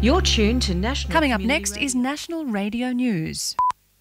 You're tuned to National. Coming up next is National Radio News.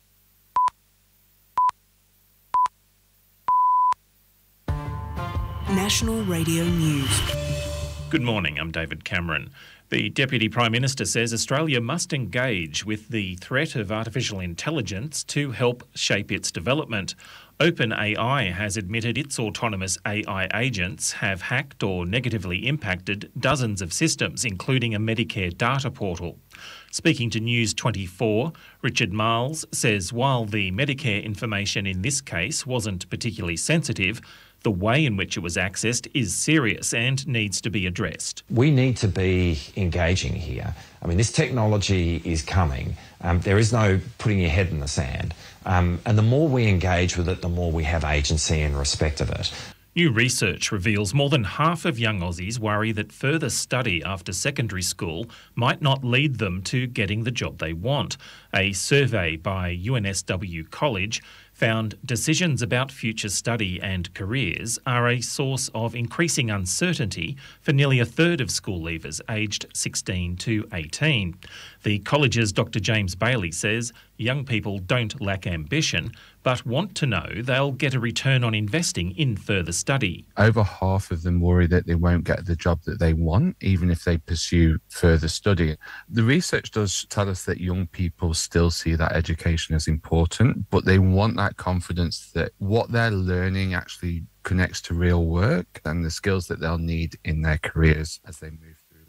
National Radio News. Good morning, I'm David Cameron. The Deputy Prime Minister says Australia must engage with the threat of artificial intelligence to help shape its development. OpenAI has admitted its autonomous AI agents have hacked or negatively impacted dozens of systems, including a Medicare data portal. Speaking to News 24, Richard Marles says while the Medicare information in this case wasn't particularly sensitive, the way in which it was accessed is serious and needs to be addressed. We need to be engaging here. I mean, this technology is coming. There is no putting your head in the sand. And the more we engage with it, the more we have agency in respect of it. New research reveals more than half of young Aussies worry that further study after secondary school might not lead them to getting the job they want. A survey by UNSW College found decisions about future study and careers are a source of increasing uncertainty for nearly a third of school leavers aged 16 to 18. The college's Dr. James Bailey says young people don't lack ambition, but want to know they'll get a return on investing in further study. Over half of them worry that they won't get the job that they want, even if they pursue further study. The research does tell us that young people still see that education as important, but they want that confidence that what they're learning actually connects to real work and the skills that they'll need in their careers as they move through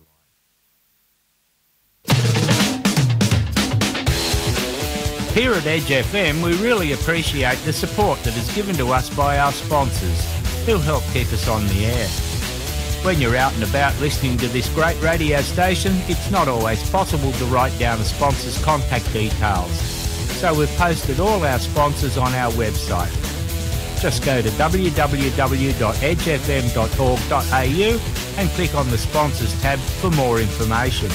life. Here at Edge FM, we really appreciate the support that is given to us by our sponsors, who help keep us on the air. When you're out and about listening to this great radio station, it's not always possible to write down a sponsor's contact details. So we've posted all our sponsors on our website. Just go to www.edgefm.org.au and click on the Sponsors tab for more information.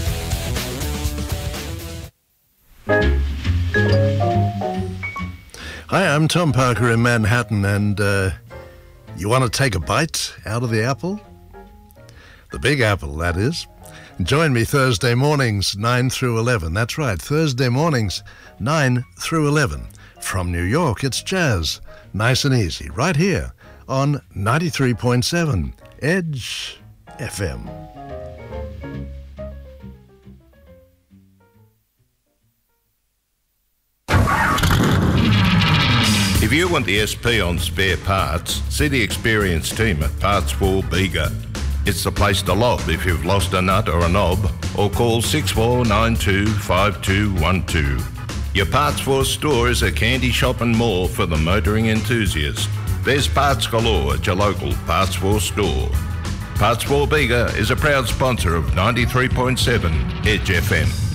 Hi, I'm Tom Parker in Manhattan, and you want to take a bite out of the apple? The Big Apple, that is. Join me Thursday mornings, 9 through 11. That's right, Thursday mornings, 9 through 11. From New York, it's jazz. Nice and easy, right here on 93.7 Edge FM. If you want the SP on spare parts, see the experienced team at Parts for Bega. It's the place to lob if you've lost a nut or a knob, or call 64925212. Your Parts for store is a candy shop and more for the motoring enthusiast. There's parts galore at your local Parts for store. Parts for Bega is a proud sponsor of 93.7 Edge FM.